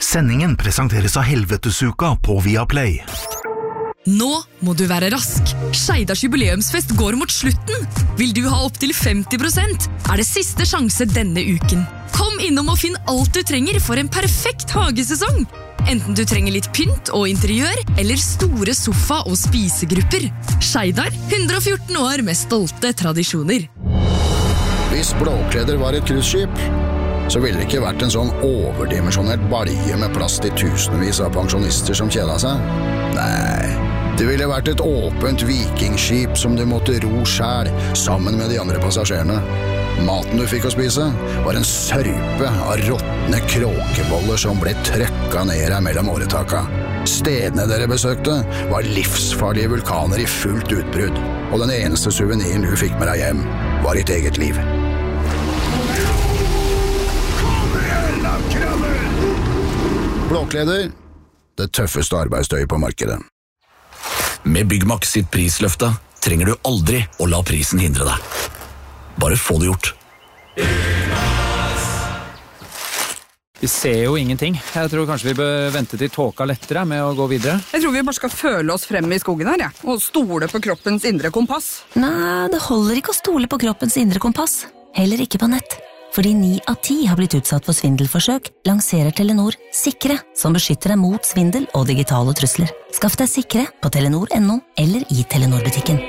Sendingen presenteres av Helvetesuka på Viaplay. Nå må du være rask. Skeidars jubileumsfest går mot slutten. Vil du ha opp til 50%? Det siste sjanse denne uken. Kom innom og finn alt du trenger for en perfekt hagesesong. Enten du trenger litt pynt og interiør, eller store sofa- og spisegrupper. Skeidar, 114 år med stolte tradisjoner. Hvis Blåkleder var et cruiseskip, så ville det ikke vært en sånn overdimensjonert balje med plass til tusenvis av pensjonister som kjeda seg. Nei, det ville vært et åpent vikingskip som du måtte ro selv, sammen med de andre passasjerene. Maten du fikk å spise var en sørpe av råtne kråkeboller som ble trøkket ned her mellom åretaka. Stedene dere besøkte var livsfarlige vulkaner i fullt utbrudd, og den eneste suveniren du fikk med deg hjem var ditt eget liv. Blåkleder, det tøffeste arbeidstøyet på markedet. Med Byggmax sitt prisløfte trenger du aldri å la prisen hindre deg. Bare få det gjort. Vi ser jo ingenting. Jeg tror kanskje vi bør vente til tåka lettere med å gå videre. Jeg tror vi bare skal føle oss frem i skogen her, ja. Og stole på kroppens indre kompass. Nei, det holder ikke å stole på kroppens indre kompass. Heller ikke på nett. Fordi 9 av 10 har blitt utsatt for svindelforsøk, lanserer Telenor Sikre, som beskytter deg mot svindel og digitale trusler. Skaff deg Sikre på Telenor.no eller i Telenor-butikken.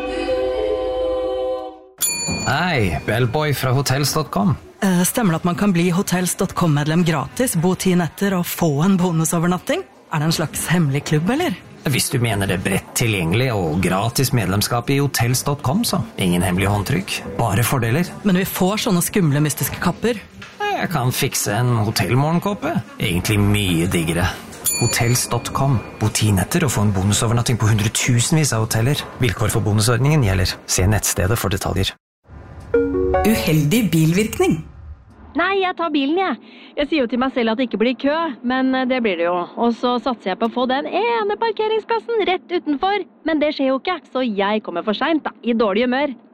Hei, Bellboy fra Hotels.com. Stemmer det at man kan bli Hotels.com-medlem gratis, bo 10 netter og få en bonusovernatting? Det en slags hemmelig klubb, eller? Hvis du mener det bredt tilgjengelig og gratis medlemskap i Hotels.com, så ingen hemmelig håndtrykk, bare fordeler. Men vi får sånne skumle, mystiske kapper. Jeg kan fikse en hotellmorgenkåpe. Egentlig mye diggere. Hotels.com. Bo 10 netter og få en bonusovernatting på 100 000 av hoteller. Vilkår for bonusordningen gjelder. Se nettstedet for detaljer. Uheldig bilvirkning. Nei, jeg tar bilen, jeg. Jeg sier jo til meg selv at det ikke blir kø, men det blir det jo. Og så satser jeg på å få den ene parkeringsplassen rett utenfor. Men det skjer jo ikke, så jeg kommer for sent da, i dårlig humør.